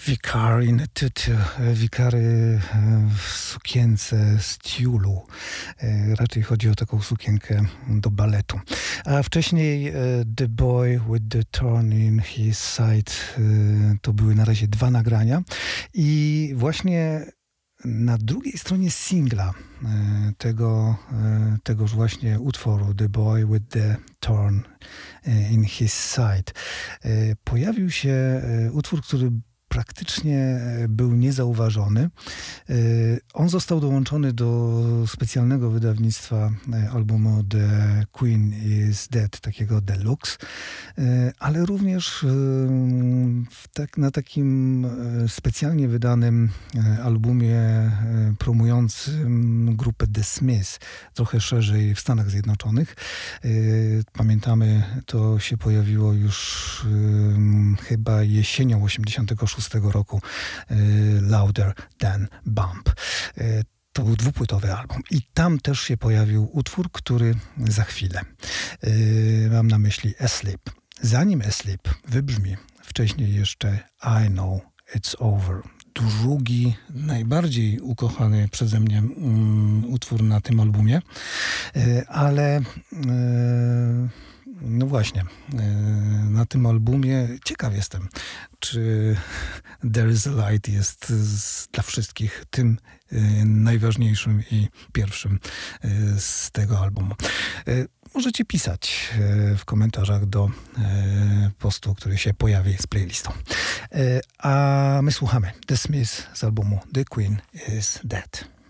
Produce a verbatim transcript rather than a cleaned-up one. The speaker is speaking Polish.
Vicar in a tutu, wikary w sukience z tiulu. Raczej chodzi o taką sukienkę do baletu. A wcześniej The Boy with the Thorn in His Side to były na razie dwa nagrania i właśnie na drugiej stronie singla tego, tegoż właśnie utworu The Boy with the Thorn in His Side pojawił się utwór, który praktycznie był niezauważony. On został dołączony do specjalnego wydawnictwa albumu The Queen is Dead, takiego deluxe, ale również w tak, na takim specjalnie wydanym albumie promującym grupę The Smiths, trochę szerzej w Stanach Zjednoczonych. Pamiętamy, to się pojawiło już chyba jesienią osiemdziesiątego szóstego roku, Louder Than Bump. To był dwupłytowy album i tam też się pojawił utwór, który za chwilę. Mam na myśli Asleep. Zanim Asleep wybrzmi wcześniej jeszcze I Know It's Over. Drugi, najbardziej ukochany przeze mnie um, utwór na tym albumie, ale no właśnie, na tym albumie ciekaw jestem, czy There is a Light jest dla wszystkich tym najważniejszym i pierwszym z tego albumu. Możecie pisać w komentarzach do postu, który się pojawi z playlistą. A my słuchamy The Smiths z albumu The Queen is Dead.